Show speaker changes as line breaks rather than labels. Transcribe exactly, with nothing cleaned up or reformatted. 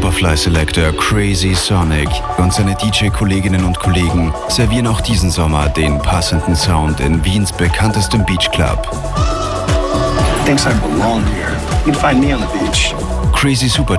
Superfly Selector Crazy Sonic und seine D J-Kolleginnen und Kollegen servieren auch diesen Sommer den passenden Sound in Wiens bekanntestem Beachclub.
Thinks I belong here. You'd find me on the beach.
Crazy Super